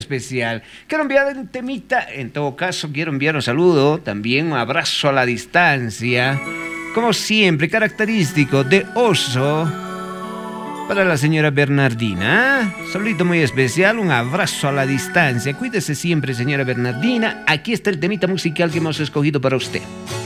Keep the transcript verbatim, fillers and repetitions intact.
especial. Quiero enviar un temita, en todo caso quiero enviar un saludo, también un abrazo a la distancia, como siempre, característico de Oso, para la señora Bernardina. ¿eh? Saludito muy especial, un abrazo a la distancia. Cuídese siempre, señora Bernardina. Aquí está el temita musical que hemos escogido para usted.